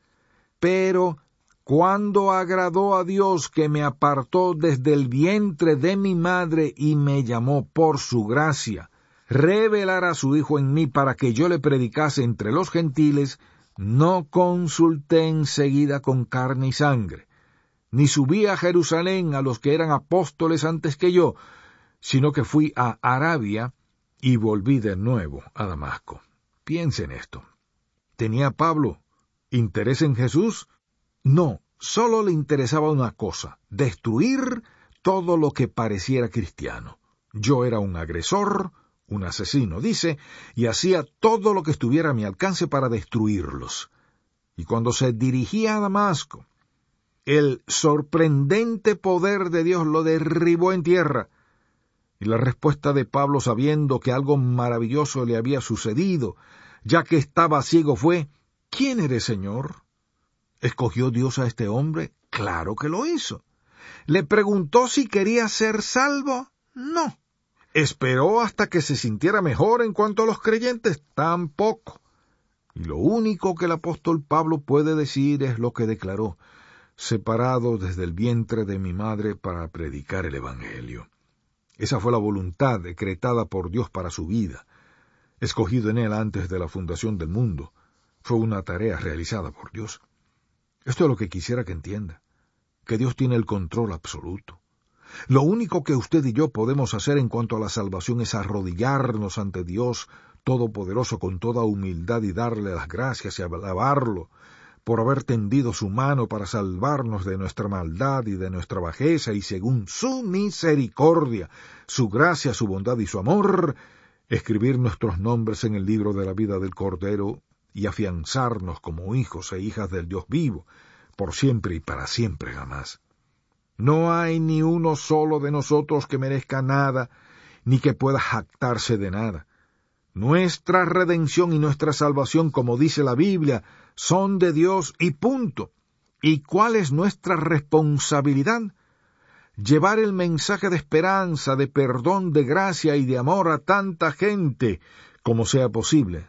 Pero cuando agradó a Dios que me apartó desde el vientre de mi madre y me llamó por su gracia, revelar a su Hijo en mí para que yo le predicase entre los gentiles, no consulté enseguida con carne y sangre, ni subí a Jerusalén a los que eran apóstoles antes que yo, sino que fui a Arabia y volví de nuevo a Damasco. Piense en esto. ¿Tenía Pablo interés en Jesús? No, solo le interesaba una cosa, destruir todo lo que pareciera cristiano. Yo era un agresor, un asesino, dice, y hacía todo lo que estuviera a mi alcance para destruirlos. Y cuando se dirigía a Damasco, el sorprendente poder de Dios lo derribó en tierra. Y la respuesta de Pablo, sabiendo que algo maravilloso le había sucedido, ya que estaba ciego, fue: ¿Quién eres, Señor? ¿Escogió Dios a este hombre? Claro que lo hizo. ¿Le preguntó si quería ser salvo? No. ¿Esperó hasta que se sintiera mejor en cuanto a los creyentes? Tampoco. Y lo único que el apóstol Pablo puede decir es lo que declaró: separado desde el vientre de mi madre para predicar el Evangelio. Esa fue la voluntad decretada por Dios para su vida. Escogido en él antes de la fundación del mundo, fue una tarea realizada por Dios. Esto es lo que quisiera que entienda, que Dios tiene el control absoluto. Lo único que usted y yo podemos hacer en cuanto a la salvación es arrodillarnos ante Dios Todopoderoso con toda humildad y darle las gracias y alabarlo por haber tendido su mano para salvarnos de nuestra maldad y de nuestra bajeza, y según su misericordia, su gracia, su bondad y su amor, escribir nuestros nombres en el libro de la vida del Cordero y afianzarnos como hijos e hijas del Dios vivo, por siempre y para siempre jamás. No hay ni uno solo de nosotros que merezca nada, ni que pueda jactarse de nada. Nuestra redención y nuestra salvación, como dice la Biblia, son de Dios y punto. ¿Y cuál es nuestra responsabilidad? Llevar el mensaje de esperanza, de perdón, de gracia y de amor a tanta gente como sea posible,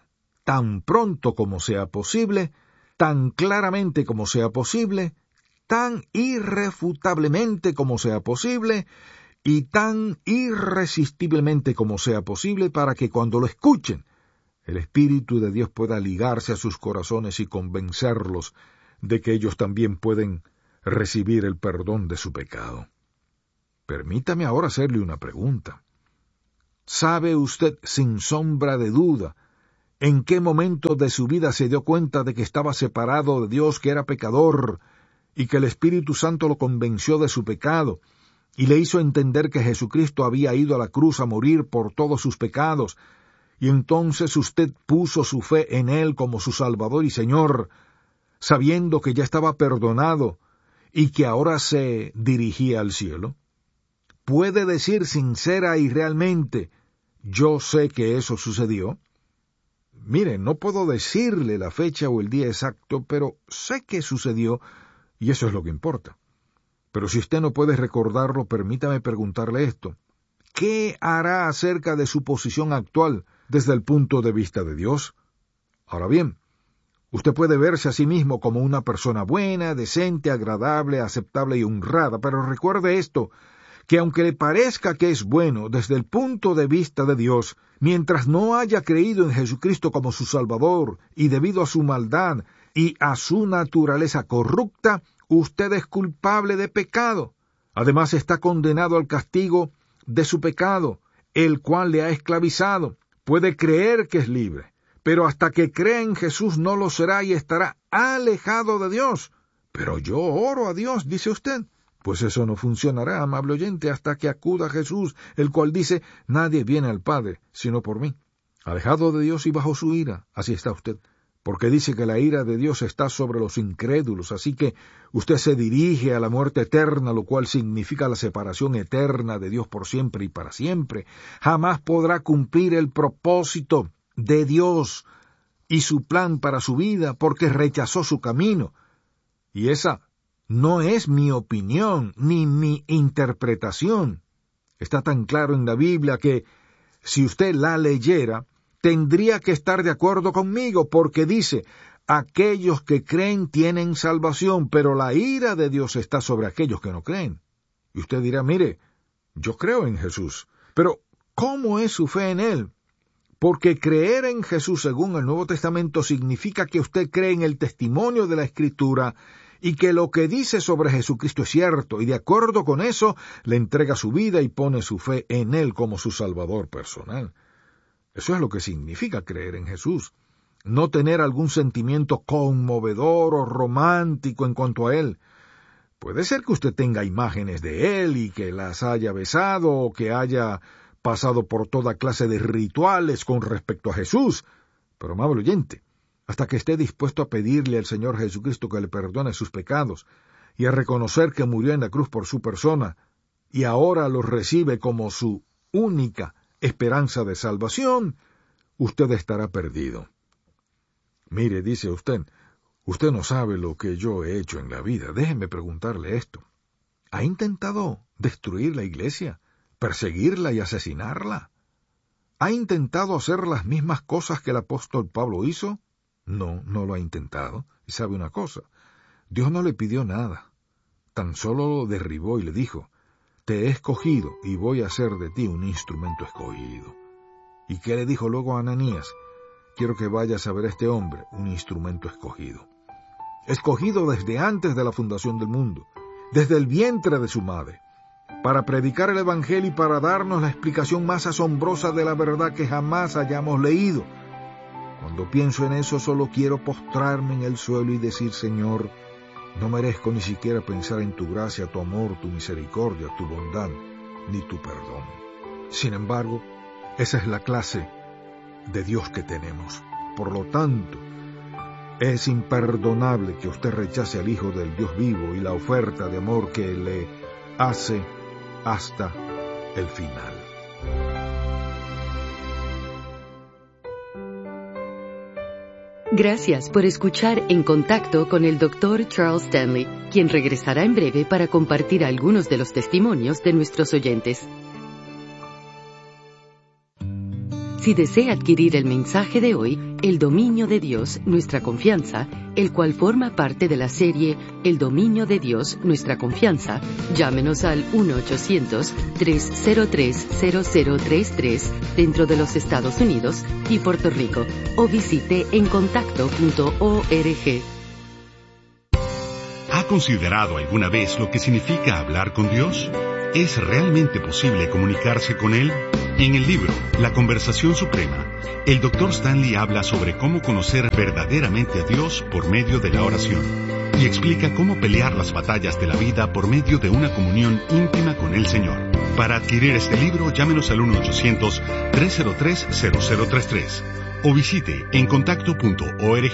tan pronto como sea posible, tan claramente como sea posible, tan irrefutablemente como sea posible, y tan irresistiblemente como sea posible, para que cuando lo escuchen, el Espíritu de Dios pueda ligarse a sus corazones y convencerlos de que ellos también pueden recibir el perdón de su pecado. Permítame ahora hacerle una pregunta. ¿Sabe usted sin sombra de duda en qué momento de su vida se dio cuenta de que estaba separado de Dios, que era pecador, y que el Espíritu Santo lo convenció de su pecado, y le hizo entender que Jesucristo había ido a la cruz a morir por todos sus pecados, y entonces usted puso su fe en Él como su Salvador y Señor, sabiendo que ya estaba perdonado y que ahora se dirigía al cielo? ¿Puede decir sincera y realmente, yo sé que eso sucedió? Mire, no puedo decirle la fecha o el día exacto, pero sé que sucedió, y eso es lo que importa. Pero si usted no puede recordarlo, permítame preguntarle esto. ¿Qué hará acerca de su posición actual desde el punto de vista de Dios? Ahora bien, usted puede verse a sí mismo como una persona buena, decente, agradable, aceptable y honrada, pero recuerde esto, que aunque le parezca que es bueno desde el punto de vista de Dios, mientras no haya creído en Jesucristo como su Salvador, y debido a su maldad y a su naturaleza corrupta, usted es culpable de pecado. Además está condenado al castigo de su pecado, el cual le ha esclavizado. Puede creer que es libre, pero hasta que crea en Jesús no lo será y estará alejado de Dios. Pero yo oro a Dios, dice usted. Pues eso no funcionará, amable oyente, hasta que acuda a Jesús, el cual dice, nadie viene al Padre, sino por mí. Alejado de Dios y bajo su ira, así está usted. Porque dice que la ira de Dios está sobre los incrédulos, así que usted se dirige a la muerte eterna, lo cual significa la separación eterna de Dios por siempre y para siempre. Jamás podrá cumplir el propósito de Dios y su plan para su vida, porque rechazó su camino. Y esa no es mi opinión ni mi interpretación. Está tan claro en la Biblia que, si usted la leyera, tendría que estar de acuerdo conmigo, porque dice, aquellos que creen tienen salvación, pero la ira de Dios está sobre aquellos que no creen. Y usted dirá, mire, yo creo en Jesús, pero ¿cómo es su fe en Él? Porque creer en Jesús según el Nuevo Testamento significa que usted cree en el testimonio de la Escritura y que lo que dice sobre Jesucristo es cierto, y de acuerdo con eso, le entrega su vida y pone su fe en Él como su Salvador personal. Eso es lo que significa creer en Jesús. No tener algún sentimiento conmovedor o romántico en cuanto a Él. Puede ser que usted tenga imágenes de Él y que las haya besado o que haya pasado por toda clase de rituales con respecto a Jesús. Pero, amable oyente, hasta que esté dispuesto a pedirle al Señor Jesucristo que le perdone sus pecados y a reconocer que murió en la cruz por su persona y ahora los recibe como su única esperanza de salvación, usted estará perdido. Mire, dice usted, usted no sabe lo que yo he hecho en la vida. Déjeme preguntarle esto. ¿Ha intentado destruir la iglesia, perseguirla y asesinarla? ¿Ha intentado hacer las mismas cosas que el apóstol Pablo hizo? No, no lo ha intentado. Y sabe una cosa, Dios no le pidió nada. Tan solo lo derribó y le dijo, te he escogido y voy a hacer de ti un instrumento escogido. ¿Y qué le dijo luego a Ananías? Quiero que vayas a ver a este hombre, un instrumento escogido. Escogido desde antes de la fundación del mundo, desde el vientre de su madre, para predicar el Evangelio y para darnos la explicación más asombrosa de la verdad que jamás hayamos leído. Cuando pienso en eso, solo quiero postrarme en el suelo y decir, Señor, no merezco ni siquiera pensar en tu gracia, tu amor, tu misericordia, tu bondad, ni tu perdón. Sin embargo, esa es la clase de Dios que tenemos. Por lo tanto, es imperdonable que usted rechace al Hijo del Dios vivo y la oferta de amor que le hace hasta el final. Gracias por escuchar En Contacto con el doctor Charles Stanley, quien regresará en breve para compartir algunos de los testimonios de nuestros oyentes. Si desea adquirir el mensaje de hoy, El dominio de Dios, nuestra confianza, el cual forma parte de la serie El dominio de Dios, nuestra confianza, llámenos al uno ochocientos, tres cero tres, cero cero tres tres dentro de los Estados Unidos y Puerto Rico o visite en contacto punto org. ¿Ha considerado alguna vez lo que significa hablar con Dios? ¿Es realmente posible comunicarse con Él? En el libro La Conversación Suprema, el doctor Stanley habla sobre cómo conocer verdaderamente a Dios por medio de la oración y explica cómo pelear las batallas de la vida por medio de una comunión íntima con el Señor. Para adquirir este libro, llámenos al uno ochocientos, tres cero tres, cero cero tres tres o visite en contacto punto org.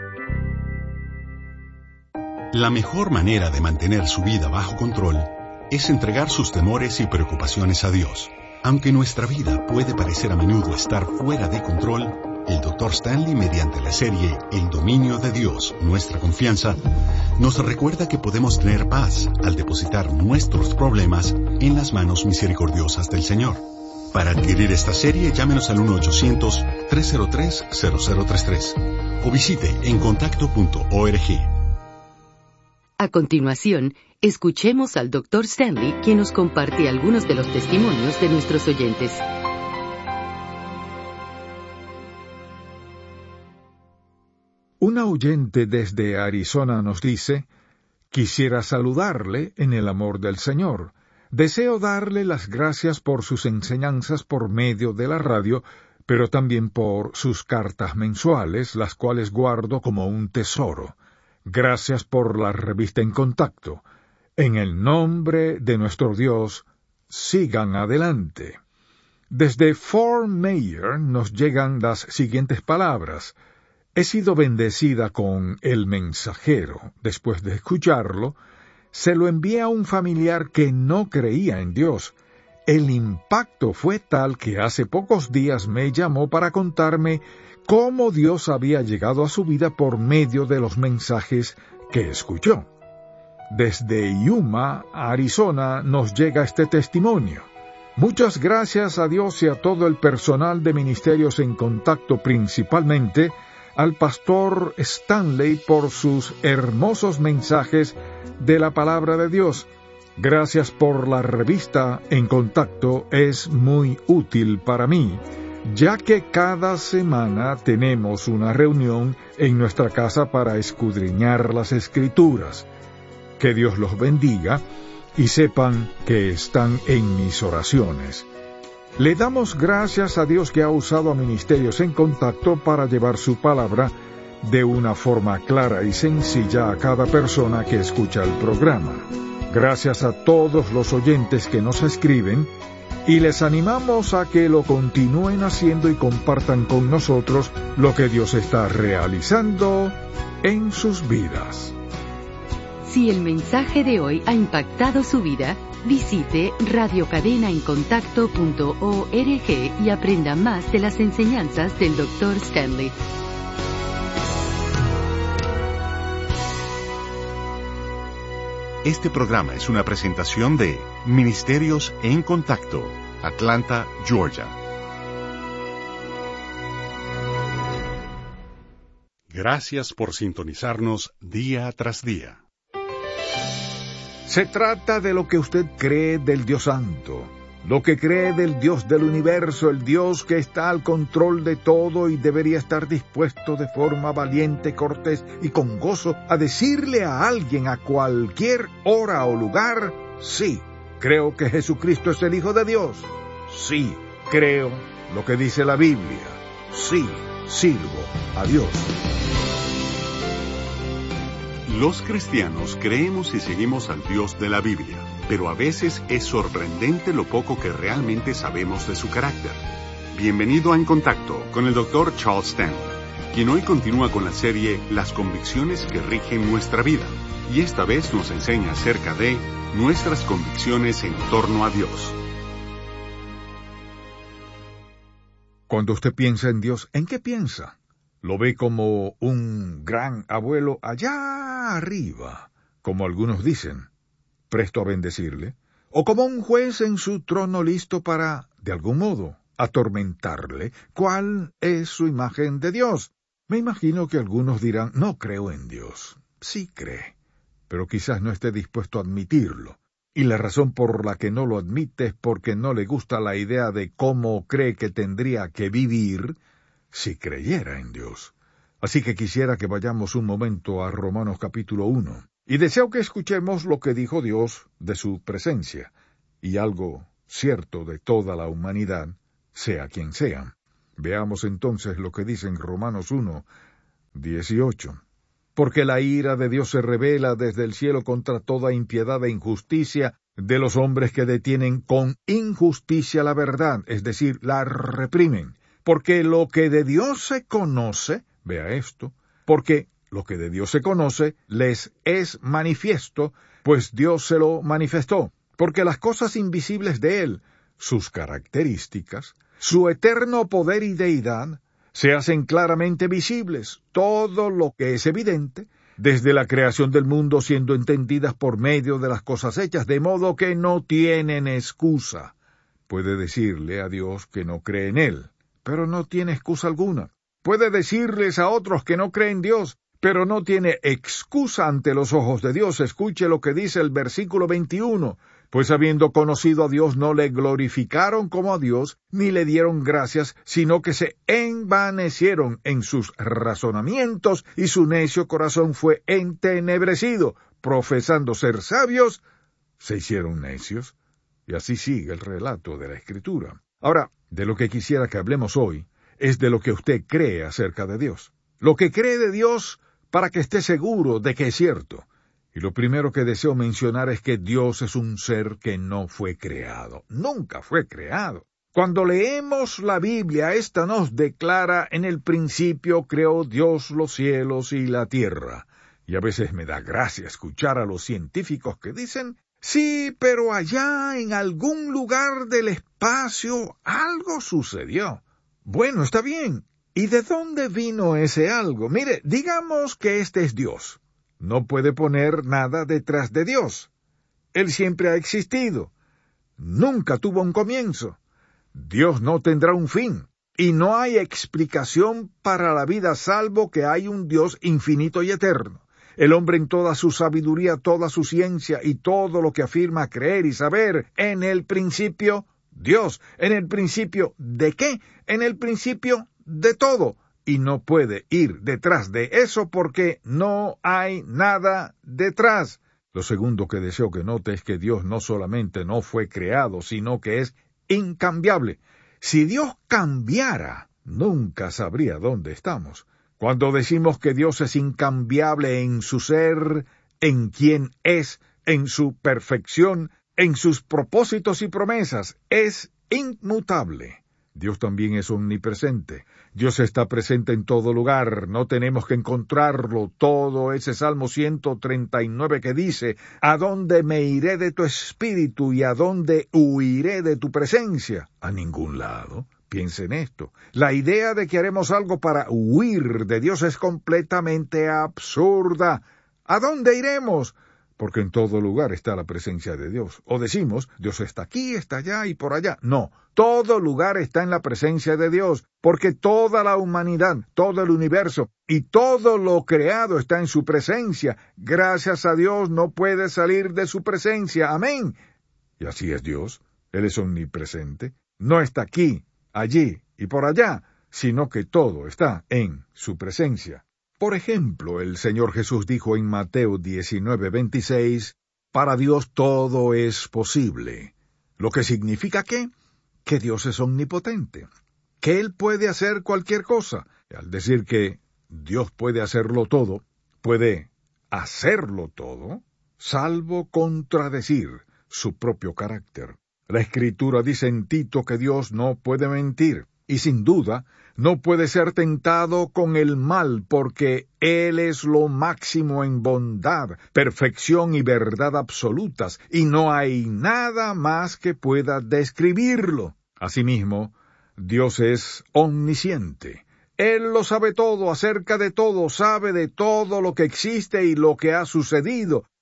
La mejor manera de mantener su vida bajo control es entregar sus temores y preocupaciones a Dios. Aunque nuestra vida puede parecer a menudo estar fuera de control, el doctor Stanley, mediante la serie El dominio de Dios, nuestra confianza, nos recuerda que podemos tener paz al depositar nuestros problemas en las manos misericordiosas del Señor. Para adquirir esta serie, llámenos al uno ochocientos, tres cero tres, cero cero tres tres o visite en contacto punto org. A continuación, escuchemos al doctor Stanley, quien nos comparte algunos de los testimonios de nuestros oyentes. Una oyente desde Arizona nos dice: quisiera saludarle en el amor del Señor. Deseo darle las gracias por sus enseñanzas por medio de la radio, pero también por sus cartas mensuales, las cuales guardo como un tesoro. Gracias por la revista En Contacto. En el nombre de nuestro Dios, sigan adelante. Desde Fort Myers nos llegan las siguientes palabras. He sido bendecida con El Mensajero. Después de escucharlo, se lo envié a un familiar que no creía en Dios. El impacto fue tal que hace pocos días me llamó para contarme cómo Dios había llegado a su vida por medio de los mensajes que escuchó. Desde Yuma, Arizona, nos llega este testimonio. Muchas gracias a Dios y a todo el personal de Ministerios en Contacto, principalmente al pastor Stanley por sus hermosos mensajes de la palabra de Dios. Gracias por la revista En Contacto, es muy útil para mí, ya que cada semana tenemos una reunión en nuestra casa para escudriñar las Escrituras. Que Dios los bendiga y sepan que están en mis oraciones. Le damos gracias a Dios que ha usado a Ministerios en Contacto para llevar su palabra de una forma clara y sencilla a cada persona que escucha el programa. Gracias a todos los oyentes que nos escriben y les animamos a que lo continúen haciendo y compartan con nosotros lo que Dios está realizando en sus vidas. Si el mensaje de hoy ha impactado su vida, visite radio cadena en contacto punto org y aprenda más de las enseñanzas del doctor Stanley. Este programa es una presentación de Ministerios en Contacto, Atlanta, Georgia. Gracias por sintonizarnos día tras día. Se trata de lo que usted cree del Dios Santo, lo que cree del Dios del universo, el Dios que está al control de todo y debería estar dispuesto de forma valiente, cortés y con gozo a decirle a alguien a cualquier hora o lugar: sí, creo que Jesucristo es el Hijo de Dios. Sí, creo lo que dice la Biblia. Sí, sirvo a Dios. Los cristianos creemos y seguimos al Dios de la Biblia, pero a veces es sorprendente lo poco que realmente sabemos de su carácter. Bienvenido a En Contacto con el doctor Charles Stanley, quien hoy continúa con la serie Las convicciones que rigen nuestra vida, y esta vez nos enseña acerca de nuestras convicciones en torno a Dios. Cuando usted piensa en Dios, ¿en qué piensa? ¿Lo ve como un gran abuelo allá arriba, como algunos dicen, presto a bendecirle? ¿O como un juez en su trono listo para, de algún modo, atormentarle. ¿Cuál es su imagen de Dios? Me imagino que algunos dirán, no creo en Dios. Sí cree, pero quizás no esté dispuesto a admitirlo. Y la razón por la que no lo admite es porque no le gusta la idea de cómo cree que tendría que vivir si creyera en Dios. Así que quisiera que vayamos un momento a Romanos capítulo uno. Y deseo que escuchemos lo que dijo Dios de su presencia, y algo cierto de toda la humanidad, sea quien sea. Veamos entonces lo que dice en Romanos uno, dieciocho. Porque la ira de Dios se revela desde el cielo contra toda impiedad e injusticia de los hombres que detienen con injusticia la verdad, es decir, la reprimen. Porque lo que de Dios se conoce, vea esto, porque lo que de Dios se conoce les es manifiesto, pues Dios se lo manifestó. Porque las cosas invisibles de Él, sus características, su eterno poder y deidad, se hacen claramente visibles, todo lo que es evidente, desde la creación del mundo siendo entendidas por medio de las cosas hechas, de modo que no tienen excusa. Puede decirle a Dios que no cree en Él, pero no tiene excusa alguna. Puede decirles a otros que no creen en Dios, pero no tiene excusa ante los ojos de Dios. Escuche lo que dice el versículo veintiuno. Pues habiendo conocido a Dios no le glorificaron como a Dios, ni le dieron gracias, sino que se envanecieron en sus razonamientos, y su necio corazón fue entenebrecido. Profesando ser sabios, se hicieron necios. Y así sigue el relato de la Escritura. Ahora, de lo que quisiera que hablemos hoy, es de lo que usted cree acerca de Dios. Lo que cree de Dios para que esté seguro de que es cierto. Y lo primero que deseo mencionar es que Dios es un ser que no fue creado. Nunca fue creado. Cuando leemos la Biblia, esta nos declara, en el principio creó Dios los cielos y la tierra. Y a veces me da gracia escuchar a los científicos que dicen, sí, pero allá en algún lugar del espacio algo sucedió. Bueno, está bien. ¿Y de dónde vino ese algo? Mire, digamos que este es Dios. No puede poner nada detrás de Dios. Él siempre ha existido. Nunca tuvo un comienzo. Dios no tendrá un fin. Y no hay explicación para la vida salvo que hay un Dios infinito y eterno. El hombre en toda su sabiduría, toda su ciencia y todo lo que afirma creer y saber, en el principio, Dios. ¿En el principio de qué? En el principio de todo. Y no puede ir detrás de eso porque no hay nada detrás. Lo segundo que deseo que note es que Dios no solamente no fue creado, sino que es incambiable. Si Dios cambiara, nunca sabría dónde estamos. Cuando decimos que Dios es incambiable en su ser, en quién es, en su perfección, en sus propósitos y promesas, es inmutable. Dios también es omnipresente. Dios está presente en todo lugar. No tenemos que encontrarlo. Todo ese Salmo ciento treinta y nueve que dice, ¿a dónde me iré de tu espíritu y a dónde huiré de tu presencia? A ningún lado. Piense en esto. La idea de que haremos algo para huir de Dios es completamente absurda. ¿A dónde iremos? Porque en todo lugar está la presencia de Dios. O decimos, Dios está aquí, está allá y por allá. No, todo lugar está en la presencia de Dios, porque toda la humanidad, todo el universo y todo lo creado está en su presencia. Gracias a Dios no puede salir de su presencia. Amén. Y así es Dios. Él es omnipresente. No está aquí, allí y por allá, sino que todo está en su presencia. Por ejemplo, el Señor Jesús dijo en Mateo diecinueve veintiséis, para Dios todo es posible. Lo que significa ¿qué? Que Dios es omnipotente, que Él puede hacer cualquier cosa. Al decir que Dios puede hacerlo todo, puede hacerlo todo, salvo contradecir su propio carácter. La Escritura dice en Tito que Dios no puede mentir, y sin duda no puede ser tentado con el mal, porque Él es lo máximo en bondad, perfección y verdad absolutas, y no hay nada más que pueda describirlo. Asimismo, Dios es omnisciente. Él lo sabe todo, acerca de todo, sabe de todo lo que existe y lo que ha sucedido,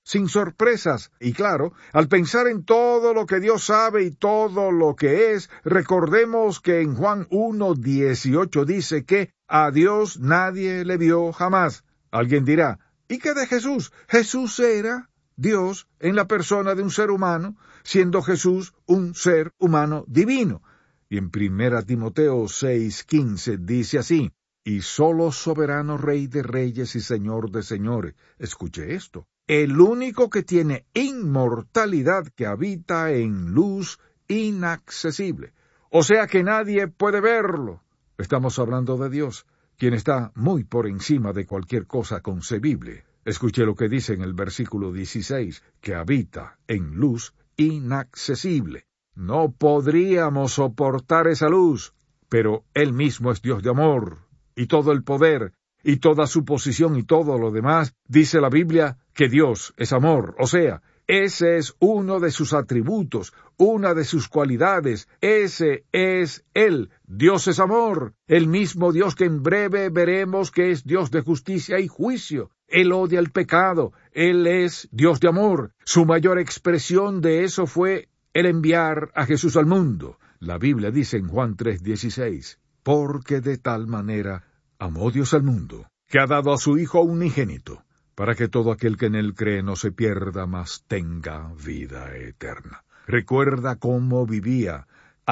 sin sorpresas. Y claro, al pensar en todo lo que Dios sabe y todo lo que es, recordemos que en Juan uno dieciocho dice que a Dios nadie le vio jamás. Alguien dirá, ¿y qué de Jesús? Jesús era Dios en la persona de un ser humano, siendo Jesús un ser humano divino. Y en primera Timoteo seis quince dice así, y solo soberano Rey de reyes y Señor de señores. Escuche esto, el único que tiene inmortalidad, que habita en luz inaccesible. O sea que nadie puede verlo. Estamos hablando de Dios, quien está muy por encima de cualquier cosa concebible. Escuche lo que dice en el versículo dieciséis, que habita en luz inaccesible. No podríamos soportar esa luz, pero Él mismo es Dios de amor, y todo el poder, y toda su posición y todo lo demás, dice la Biblia que Dios es amor. O sea, ese es uno de sus atributos, una de sus cualidades. Ese es Él. Dios es amor, el mismo Dios que en breve veremos que es Dios de justicia y juicio. Él odia el pecado, Él es Dios de amor. Su mayor expresión de eso fue el enviar a Jesús al mundo. La Biblia dice en Juan tres dieciséis, porque de tal manera amó Dios al mundo, que ha dado a su Hijo unigénito, para que todo aquel que en él cree no se pierda, mas tenga vida eterna. ¿Recuerda cómo vivía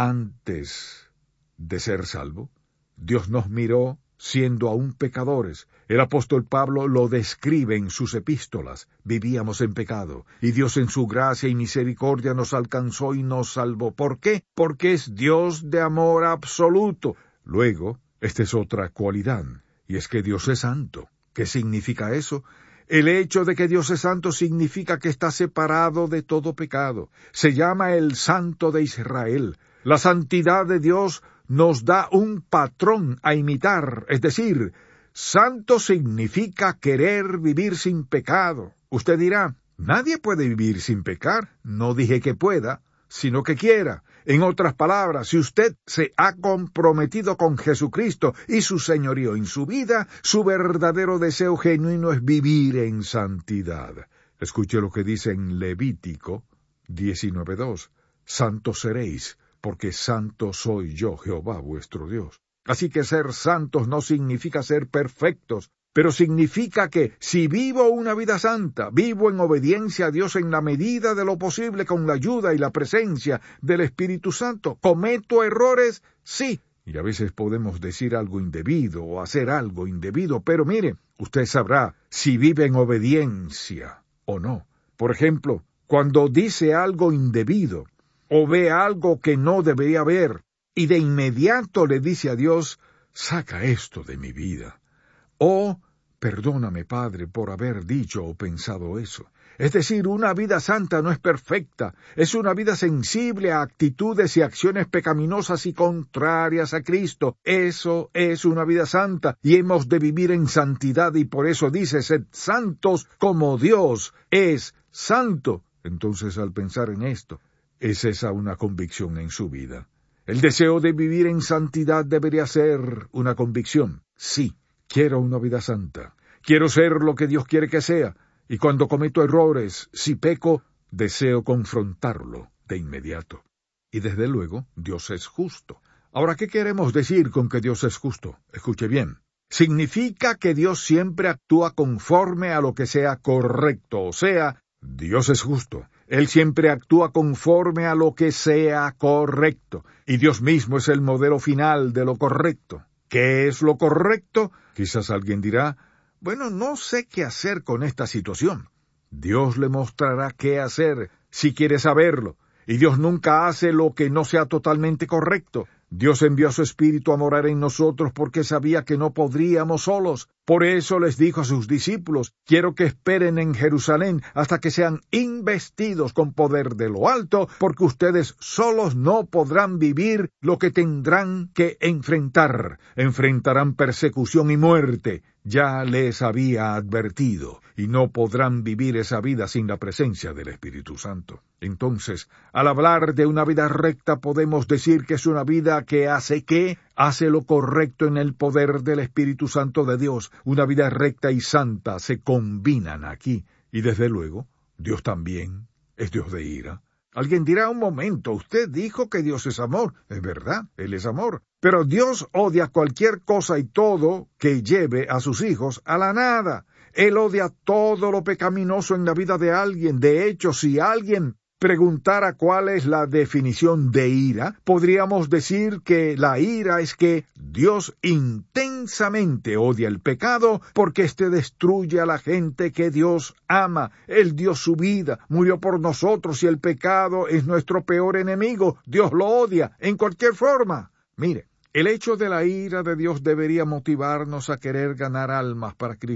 antes de ser salvo? Dios nos miró siendo aún pecadores. El apóstol Pablo lo describe en sus epístolas. Vivíamos en pecado, y Dios en su gracia y misericordia nos alcanzó y nos salvó. ¿Por qué? Porque es Dios de amor absoluto. Luego, esta es otra cualidad, y es que Dios es santo. ¿Qué significa eso? El hecho de que Dios es santo significa que está separado de todo pecado. Se llama el Santo de Israel. La santidad de Dios nos da un patrón a imitar, es decir, santo significa querer vivir sin pecado. Usted dirá, nadie puede vivir sin pecar. No dije que pueda, sino que quiera. En otras palabras, si usted se ha comprometido con Jesucristo y su señorío en su vida, su verdadero deseo genuino es vivir en santidad. Escuche lo que dice en Levítico diecinueve dos. Santos seréis, porque santo soy yo, Jehová vuestro Dios. Así que ser santos no significa ser perfectos, pero significa que si vivo una vida santa, vivo en obediencia a Dios en la medida de lo posible con la ayuda y la presencia del Espíritu Santo. ¿Cometo errores? Sí. Y a veces podemos decir algo indebido o hacer algo indebido, pero mire, usted sabrá si vive en obediencia o no. Por ejemplo, cuando dice algo indebido o ve algo que no debería ver, y de inmediato le dice a Dios, saca esto de mi vida. O, perdóname, Padre, por haber dicho o pensado eso. Es decir, una vida santa no es perfecta, es una vida sensible a actitudes y acciones pecaminosas y contrarias a Cristo. Eso es una vida santa, y hemos de vivir en santidad, y por eso dice, sed santos como Dios es santo. Entonces, al pensar en esto, ¿es esa una convicción en su vida? El deseo de vivir en santidad debería ser una convicción. Sí, quiero una vida santa. Quiero ser lo que Dios quiere que sea. Y cuando cometo errores, si peco, deseo confrontarlo de inmediato. Y desde luego, Dios es justo. Ahora, ¿qué queremos decir con que Dios es justo? Escuche bien. Significa que Dios siempre actúa conforme a lo que sea correcto. O sea, Dios es justo. Él siempre actúa conforme a lo que sea correcto. Y Dios mismo es el modelo final de lo correcto. ¿Qué es lo correcto? Quizás alguien dirá, bueno, no sé qué hacer con esta situación. Dios le mostrará qué hacer si quiere saberlo. Y Dios nunca hace lo que no sea totalmente correcto. Dios envió a su Espíritu a morar en nosotros porque sabía que no podríamos solos. Por eso les dijo a sus discípulos, quiero que esperen en Jerusalén hasta que sean investidos con poder de lo alto, porque ustedes solos no podrán vivir lo que tendrán que enfrentar. Enfrentarán persecución y muerte. Ya les había advertido, y no podrán vivir esa vida sin la presencia del Espíritu Santo. Entonces, al hablar de una vida recta, podemos decir que es una vida que hace ¿qué? Hace lo correcto en el poder del Espíritu Santo de Dios. Una vida recta y santa se combinan aquí. Y desde luego, Dios también es Dios de ira. Alguien dirá, un momento, usted dijo que Dios es amor. Es verdad, Él es amor. Pero Dios odia cualquier cosa y todo que lleve a sus hijos a la nada. Él odia todo lo pecaminoso en la vida de alguien. De hecho, si alguien preguntara cuál es la definición de ira, podríamos decir que la ira es que Dios intensamente odia el pecado porque éste destruye a la gente que Dios ama. Él dio su vida, murió por nosotros y el pecado es nuestro peor enemigo. Dios lo odia en cualquier forma. Mire, el hecho de la ira de Dios debería motivarnos a querer ganar almas para Cristo.